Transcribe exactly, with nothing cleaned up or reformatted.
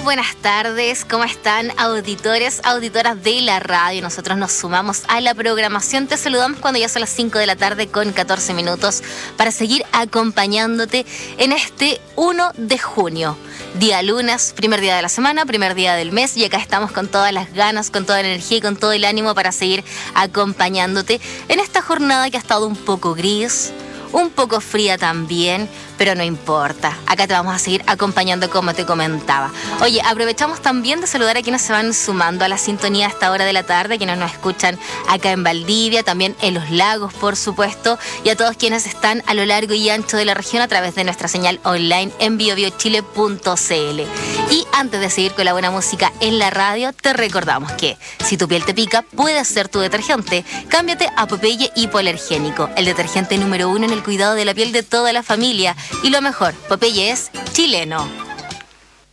buenas tardes. ¿Cómo están, auditores, auditoras de la radio? Nosotros nos sumamos a la programación. Te saludamos cuando ya son las cinco de la tarde con catorce minutos para seguir acompañándote en este uno de junio. Día lunes, primer día de la semana, primer día del mes, y acá estamos con todas las ganas, con toda la energía y con todo el ánimo para seguir acompañándote en esta jornada que ha estado un poco gris, un poco fría también, pero no importa. Acá te vamos a seguir acompañando como te comentaba. Oye, aprovechamos también de saludar a quienes se van sumando a la sintonía a esta hora de la tarde, quienes nos escuchan acá en Valdivia, también en Los Lagos, por supuesto, y a todos quienes están a lo largo y ancho de la región a través de nuestra señal online en bio bio chile punto c l. Y antes de seguir con la buena música en la radio, te recordamos que si tu piel te pica, puede ser tu detergente. Cámbiate a Popeye Hipoalergénico, el detergente número uno en el cuidado de la piel de toda la familia. Y lo mejor, Popeye es chileno.